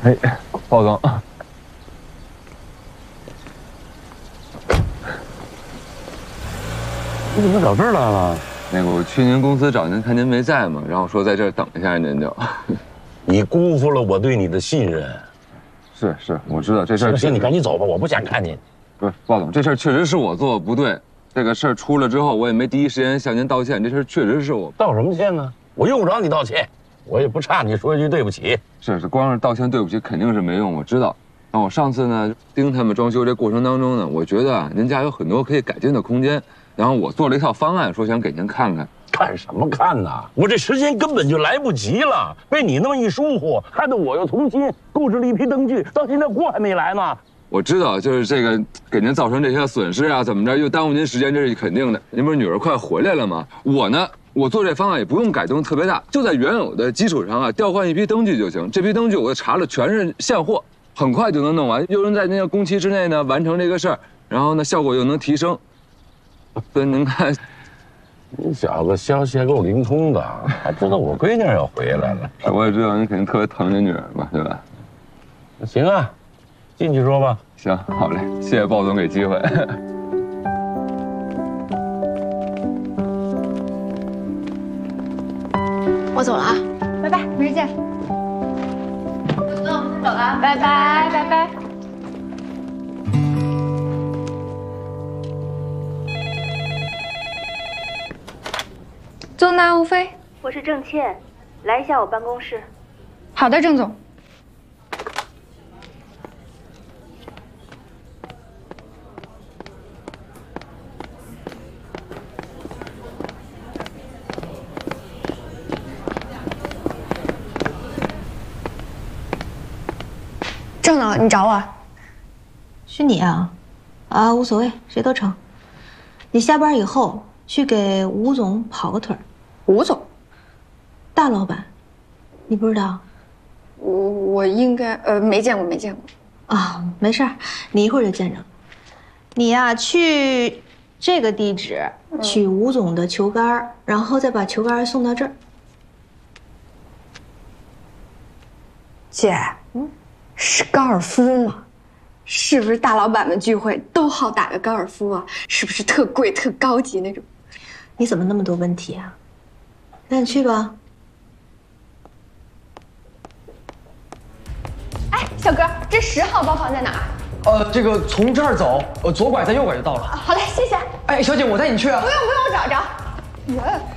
哎，鲍总， 你怎么找这儿来了？ 那个我去您公司找您，看您没在嘛，然后说在这儿等一下您就。 你辜负了我对你的信任。 是，我知道这事儿。 行，你赶紧走吧，我不想看见你。 不是鲍总，这事儿确实是我做的不对。这个事儿出了之后，我也没第一时间向您道歉，这事儿确实是我。 道什么歉呢？我用不着你道歉，我也不差你说一句对不起。 是，光是道歉对不起肯定是没用，我知道。那我上次呢盯他们装修这过程当中呢，我觉得啊，您家有很多可以改进的空间，然后我做了一套方案，说想给您看看。 看什么看呐？我这时间根本就来不及了，被你那么一疏忽，害得我又重新购置了一批灯具，到现在货还没来呢。 我知道，就是这个给您造成这些损失啊，怎么着又耽误您时间，这是肯定的。您不是女儿快回来了吗？我做这方案也不用改动特别大，就在原有的基础上啊，调换一批灯具就行。这批灯具我查了，全是现货，很快就能弄完，又能在那个工期之内呢完成这个事儿，然后呢效果又能提升。所以您看。 你小子消息还够灵通的，还知道我闺女要回来了。 我也知道你肯定特别疼您女儿嘛，对吧？ 行啊，进去说吧。 行，好嘞，谢谢鲍总给机会。 我走了啊，拜拜，明儿见。那我们先走了，拜拜，拜拜。 重大无非， 我是郑倩，来一下我办公室。 好的，郑总。郑总，你找我？ 是你啊？啊，无所谓，谁都成。你下班以后去给吴总跑个腿儿。 吴总， 大老板，你不知道？ 我应该没见过啊，没事儿，你一会儿就见着了。你呀，去这个地址取吴总的球杆，然后再把球杆送到这儿。 姐，是高尔夫吗？是不是大老板们聚会都好打个高尔夫啊？是不是特贵、特高级那种？ 你怎么那么多问题啊？那你去吧。 哎，小哥，这10号包房在哪儿？ 这个从这儿走，左拐再右拐就到了。 好嘞，谢谢。 哎，小姐，我带你去啊。 不用，我找着。